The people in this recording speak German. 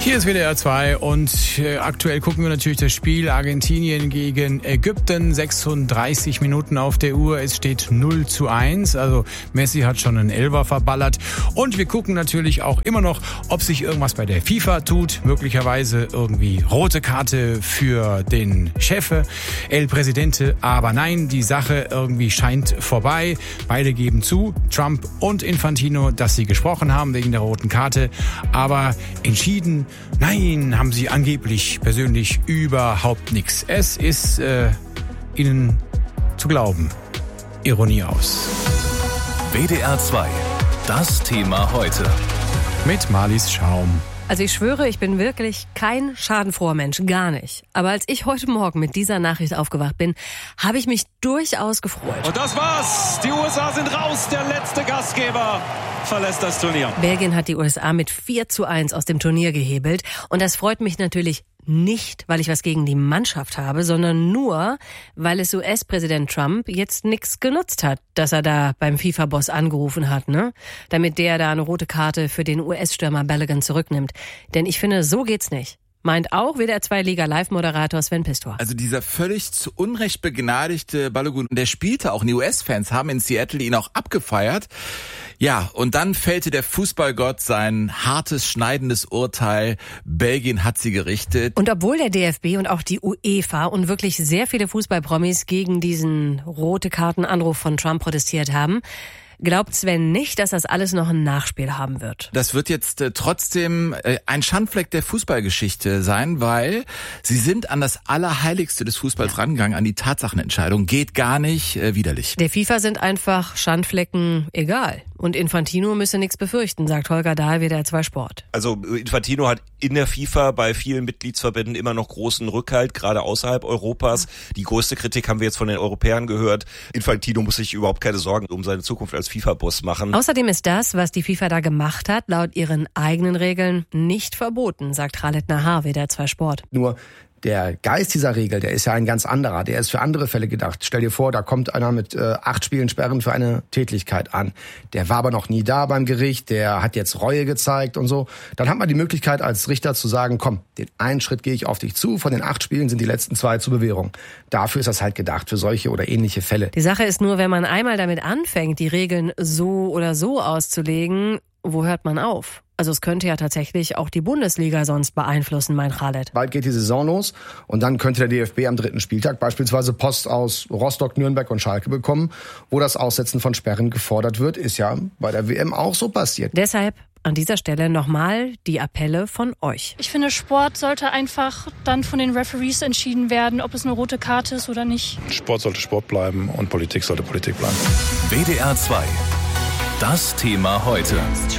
Hier ist WDR 2 und aktuell gucken wir natürlich das Spiel Argentinien gegen Ägypten. 36 Minuten auf der Uhr, es steht 0:1. Also Messi hat schon einen Elfer verballert. Und wir gucken natürlich auch immer noch, ob sich irgendwas bei der FIFA tut. Möglicherweise irgendwie rote Karte für den Chef, El Presidente. Aber nein, die Sache irgendwie scheint vorbei. Beide geben zu, Trump und Infantino, dass sie gesprochen haben wegen der roten Karte. Aber entschieden, nein, haben sie angeblich persönlich überhaupt nichts. Es ist ihnen zu glauben. Ironie aus. WDR 2, das Thema heute. Mit Marlies Schaum. Also ich schwöre, ich bin wirklich kein schadenfroher Mensch, gar nicht. Aber als ich heute Morgen mit dieser Nachricht aufgewacht bin, habe ich mich durchaus gefreut. Und das war's. Die USA sind raus. Der letzte Gastgeber verlässt das Turnier. Belgien hat die USA mit 4:1 aus dem Turnier gehebelt. Und das freut mich natürlich nicht, weil ich was gegen die Mannschaft habe, sondern nur, weil es US-Präsident Trump jetzt nichts genutzt hat, dass er da beim FIFA-Boss angerufen hat, ne? Damit der da eine rote Karte für den US-Stürmer Balogun zurücknimmt. Denn ich finde, so geht's nicht. Meint auch WDR 2 Liga-Live-Moderator Sven Pistor. Also dieser völlig zu Unrecht begnadigte Balogun, der spielte auch. Die US-Fans haben in Seattle ihn auch abgefeiert. Ja, und dann fällte der Fußballgott sein hartes, schneidendes Urteil. Belgien hat sie gerichtet. Und obwohl der DFB und auch die UEFA und wirklich sehr viele Fußballpromis gegen diesen rote Kartenanruf von Trump protestiert haben, glaubt Sven nicht, dass das alles noch ein Nachspiel haben wird. Das wird jetzt trotzdem ein Schandfleck der Fußballgeschichte sein, weil sie sind an das Allerheiligste des Fußballs rangegangen, an die Tatsachenentscheidung. Geht gar nicht, widerlich. Der FIFA sind einfach Schandflecken egal. Und Infantino müsse nichts befürchten, sagt Holger Dahl, WDR 2 Sport. Also Infantino hat in der FIFA bei vielen Mitgliedsverbänden immer noch großen Rückhalt, gerade außerhalb Europas. Die größte Kritik haben wir jetzt von den Europäern gehört. Infantino muss sich überhaupt keine Sorgen um seine Zukunft als FIFA-Boss machen. Außerdem ist das, was die FIFA da gemacht hat, laut ihren eigenen Regeln nicht verboten, sagt Khaled Nahar, WDR 2 Sport. Nur der Geist dieser Regel, der ist ja ein ganz anderer. Der ist für andere Fälle gedacht. Stell dir vor, da kommt einer mit 8 Spielen Sperren für eine Tätlichkeit an. Der war aber noch nie da beim Gericht, der hat jetzt Reue gezeigt und so. Dann hat man die Möglichkeit als Richter zu sagen, komm, den einen Schritt gehe ich auf dich zu, von den 8 Spielen sind die letzten 2 zur Bewährung. Dafür ist das halt gedacht, für solche oder ähnliche Fälle. Die Sache ist nur, wenn man einmal damit anfängt, die Regeln so oder so auszulegen, wo hört man auf? Also es könnte ja tatsächlich auch die Bundesliga sonst beeinflussen, mein Khaled. Bald geht die Saison los und dann könnte der DFB am 3. Spieltag beispielsweise Post aus Rostock, Nürnberg und Schalke bekommen, wo das Aussetzen von Sperren gefordert wird. Ist ja bei der WM auch so passiert. Deshalb an dieser Stelle nochmal die Appelle von euch. Ich finde, Sport sollte einfach dann von den Referees entschieden werden, ob es eine rote Karte ist oder nicht. Sport sollte Sport bleiben und Politik sollte Politik bleiben. WDR 2, das Thema heute.